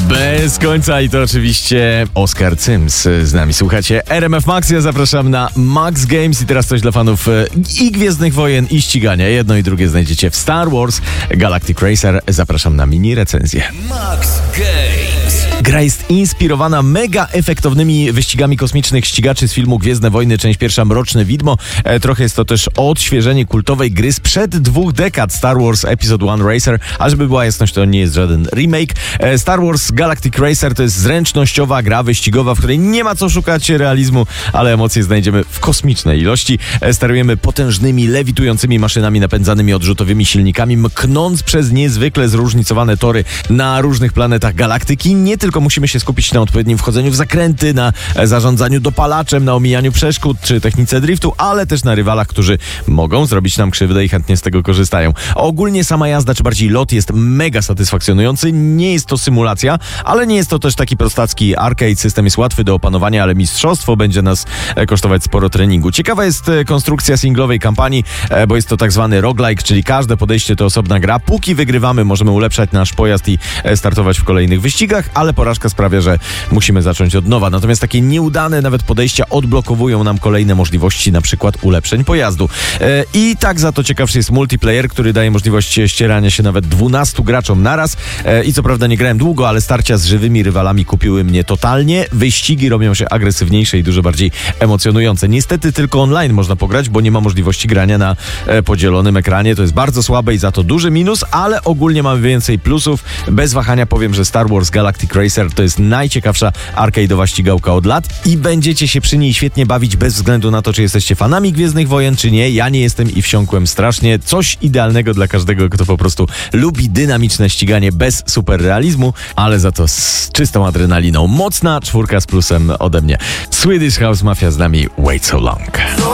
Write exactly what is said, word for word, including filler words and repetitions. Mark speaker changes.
Speaker 1: Bez końca i to oczywiście Oskar Cyms z nami. Słuchacie R M F Max, ja zapraszam na Max Games i teraz coś dla fanów i Gwiezdnych Wojen i ścigania. Jedno i drugie znajdziecie w Star Wars Galactic Racer. Zapraszam na mini recenzję. Max Games. Gra jest inspirowana mega efektownymi wyścigami kosmicznych ścigaczy z filmu Gwiezdne Wojny, część pierwsza Mroczne Widmo. E, trochę jest to też odświeżenie kultowej gry sprzed dwóch dekad Star Wars Episode jeden Racer, a żeby była jasność, to nie jest żaden remake. E, Star Wars Galactic Racer to jest zręcznościowa gra wyścigowa, w której nie ma co szukać realizmu, ale emocje znajdziemy w kosmicznej ilości. E, sterujemy potężnymi, lewitującymi maszynami napędzanymi odrzutowymi silnikami, mknąc przez niezwykle zróżnicowane tory na różnych planetach galaktyki. Nie tylko musimy się skupić na odpowiednim wchodzeniu w zakręty, na zarządzaniu dopalaczem, na omijaniu przeszkód czy technice driftu, ale też na rywalach, którzy mogą zrobić nam krzywdę i chętnie z tego korzystają. Ogólnie sama jazda, czy bardziej lot jest mega satysfakcjonujący. Nie jest to symulacja, ale nie jest to też taki prostacki arcade. System jest łatwy do opanowania, ale mistrzostwo będzie nas kosztować sporo treningu. Ciekawa jest konstrukcja singlowej kampanii, bo jest to tak zwany roguelike, czyli każde podejście to osobna gra. Póki wygrywamy, możemy ulepszać nasz pojazd i startować w kolejnych wyścigach, ale porażka sprawia, że musimy zacząć od nowa. Natomiast takie nieudane nawet podejścia odblokowują nam kolejne możliwości, na przykład ulepszeń pojazdu. E, I tak za to ciekawszy jest multiplayer, który daje możliwość ścierania się nawet dwunastu graczom naraz. E, I co prawda nie grałem długo, ale starcia z żywymi rywalami kupiły mnie totalnie. Wyścigi robią się agresywniejsze i dużo bardziej emocjonujące. Niestety tylko online można pograć, bo nie ma możliwości grania na e, podzielonym ekranie. To jest bardzo słabe i za to duży minus, ale ogólnie mamy więcej plusów. Bez wahania powiem, że Star Wars Galactic Racer to jest najciekawsza arcade'owa ścigałka od lat i będziecie się przy niej świetnie bawić bez względu na to, czy jesteście fanami Gwiezdnych Wojen, czy nie. Ja nie jestem i wsiąkłem strasznie. Coś idealnego dla każdego, kto po prostu lubi dynamiczne ściganie bez superrealizmu, ale za to z czystą adrenaliną. Mocna czwórka z plusem ode mnie. Swedish House Mafia z nami Wait So Long.